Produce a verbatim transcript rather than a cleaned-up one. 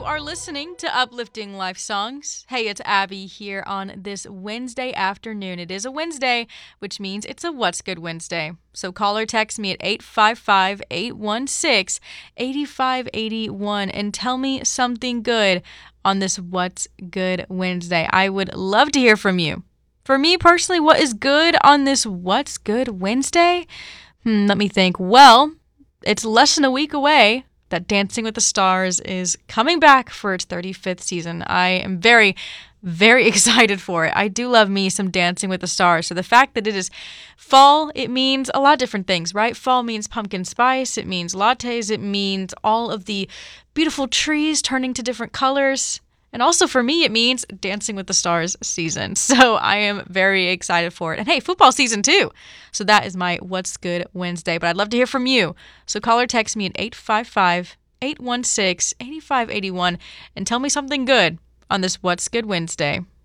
You are listening to Uplifting Life Songs. Hey, it's Abby here on this Wednesday afternoon. It is a Wednesday, which means it's a What's Good Wednesday. So call or text me at eight five five, eight one six, eight five eight one and tell me something good on this What's Good Wednesday. I would love to hear from you. For me personally, what is good on this What's Good Wednesday? Hmm, let me think. Well, it's less than a week away that Dancing with the Stars is coming back for its thirty-fifth season. I am very, very excited for it. I do love me some Dancing with the Stars. So the fact that it is fall, it means a lot of different things, right? Fall means pumpkin spice. It means lattes. It means all of the beautiful trees turning to different colors. And also for me, it means Dancing with the Stars season. So I am very excited for it. And hey, football season too. So that is my What's Good Wednesday. But I'd love to hear from you. So call or text me at eight five five, eight one six, eight five eight one and tell me something good on this What's Good Wednesday.